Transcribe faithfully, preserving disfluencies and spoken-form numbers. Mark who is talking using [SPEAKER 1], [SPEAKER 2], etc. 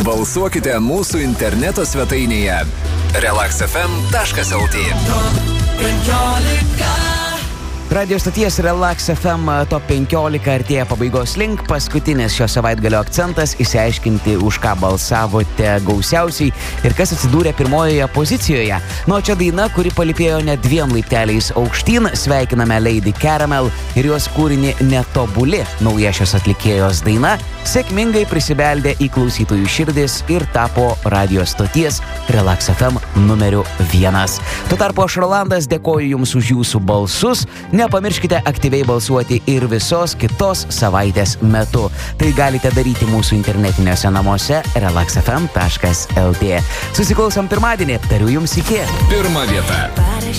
[SPEAKER 1] Balsuokite mūsų interneto svetainėje relax f m taškas l t.
[SPEAKER 2] Radio stoties Relax F M Top penkiolika artėja pabaigos link. Paskutinis šio savaitgalio akcentas – išsiaiškinti, už ką balsavote gausiausiai ir kas atsidūrė pirmojoje pozicijoje. Nuo čia daina, kuri palypėjo net dviem laipteliais aukštyn. Sveikiname Lady Caramel ir jos kūrinį Netobuli. Nauja šios atlikėjos daina sėkmingai prisibeldė į klausytojų širdis ir tapo radio stoties Relax F M numeriu vienas. Tuo tarpu aš Rolandas dėkoju Jums už Jūsų balsus. Nepamirškite aktyviai balsuoti ir visos kitos savaitės metu. Tai galite daryti mūsų internetiniuose namuose relax f m taškas l t. Susiklausom pirmadienį. Tariu Jums iki.
[SPEAKER 1] Pirma vieta.